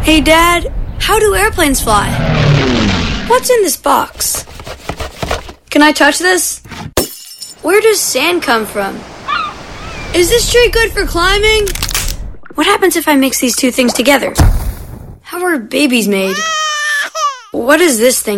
Hey, Dad, how do airplanes fly? What's in this box? Can I touch this? Where does sand come from? Is this tree good for climbing? What happens if I mix these two things together? How are babies made? What is this thing?